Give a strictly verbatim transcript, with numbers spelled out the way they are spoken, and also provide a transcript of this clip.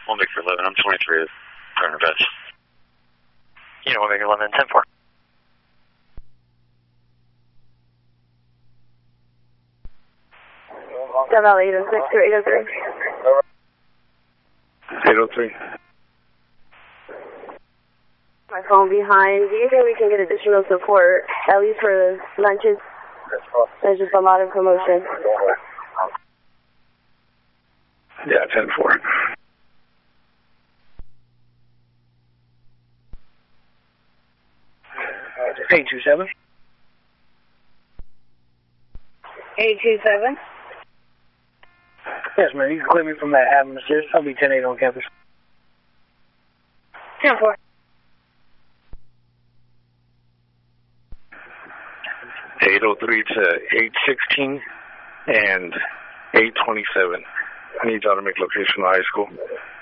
One Victor eleven, I'm twenty-three, Turner Best. You know, one Victor eleven, ten four. Death Valley eight oh six to eight oh three. eight oh three. My phone behind. Do you think we can get additional support, at least for the lunches? There's just a lot of commotion. Yeah, ten four. eight two seven. eight two seven. Yes, ma'am. You can clear me from that admin assist. I'll be ten eight on campus. ten four. eight oh three to eight sixteen and eight twenty-seven. I need y'all to make location of high school.